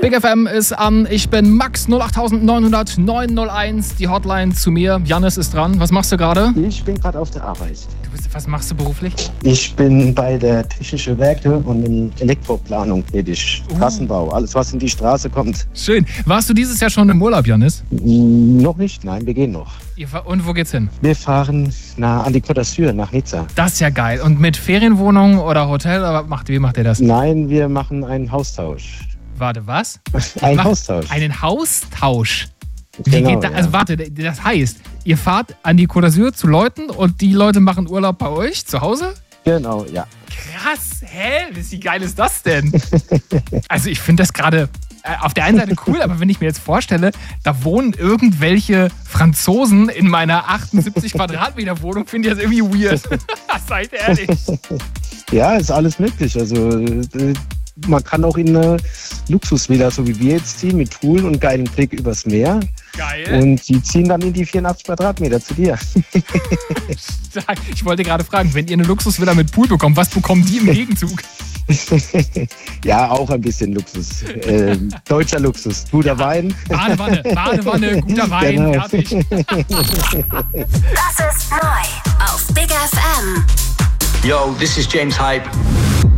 Big FM ist an. Ich bin Max 08900 901. Die Hotline zu mir. Jannis ist dran. Was machst du gerade? Ich bin gerade auf der Arbeit. Was machst du beruflich? Ich bin bei der Technische Werke und in Elektroplanung tätig. Straßenbau, alles was in die Straße kommt. Schön. Warst du dieses Jahr schon im Urlaub, Jannis? Noch nicht, nein, wir gehen noch. Und wo geht's hin? Wir fahren an die Côte d'Azur, nach Nizza. Das ist ja geil. Und mit Ferienwohnung oder Hotel? Oder wie macht ihr das? Nein, wir machen einen Haustausch. Warte, was? Ein Haustausch. Einen Haustausch? Wie Genau, geht das? Also warte, das heißt, ihr fahrt an die Côte d'Azur zu Leuten und die Leute machen Urlaub bei euch zu Hause? Genau, ja. Krass, wie geil ist das denn? Also ich finde das gerade auf der einen Seite cool, aber wenn ich mir jetzt vorstelle, da wohnen irgendwelche Franzosen in meiner 78 Quadratmeter Wohnung, finde ich das irgendwie weird. Seid ehrlich. Ja, ist alles möglich. Also man kann auch in eine Luxusvilla, so wie wir jetzt ziehen, mit Pool und geilen Blick übers Meer. Geil. Und die ziehen dann in die 84 Quadratmeter zu dir. Ich wollte gerade fragen, wenn ihr eine Luxusvilla mit Pool bekommt, was bekommen die im Gegenzug? Ja, auch ein bisschen Luxus. Deutscher Luxus. Guter Wein. Badewanne, guter Wein. Genau. Fertig. Das ist neu auf Big FM. Yo, this is James Hype.